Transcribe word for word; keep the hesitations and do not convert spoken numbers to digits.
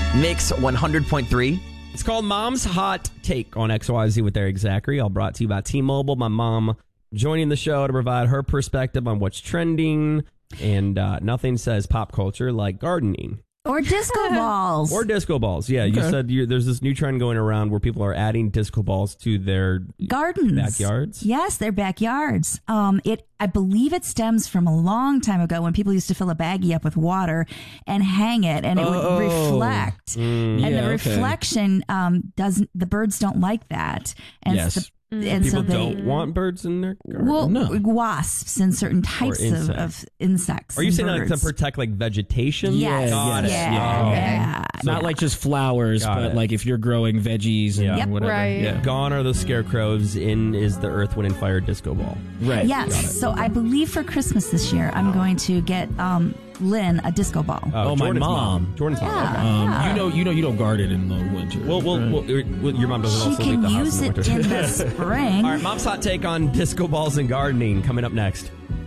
Mix one hundred point three. It's called Mom's Hot Take on X Y Z with Eric Zachary. All brought to you by T-Mobile. My mom joining the show to provide her perspective on what's trending. And uh, nothing says pop culture like gardening. Or disco balls. Or disco balls. Yeah, Okay. you said you, there's this new trend going around where people are adding disco balls to their gardens. Backyards? Yes, their backyards. Um, it, I believe it stems from a long time ago when people used to fill a baggie up with water and hang it, and it Oh. would reflect. Mm. And Yeah, the okay. reflection um, doesn't. The birds don't like that. And Yes. the, and People so they, don't want birds in their garden. Well, No. wasps and certain types of, insects. of insects. Are you and saying like to birds. protect like vegetation? Yes. Got it. Yeah. Yeah. Yeah. Not like just flowers, Got but it. like if you're growing veggies and Yeah. Yep. whatever. Right. Yeah. Gone are the scarecrows. In is the Earth, Wind, and Fire disco ball. Right. Yes. So I believe for Christmas this year, I'm going to get um, Lynn a disco ball. Oh, my Jordan's mom. Jordan's mom. Yeah. Okay. Um, Yeah. You know, you know, you don't garden in the winter. Well, well, right? well, well, your mom doesn't She also leave can the house use in the it winter. in the spring. All right, Mom's hot take on disco balls and gardening coming up next.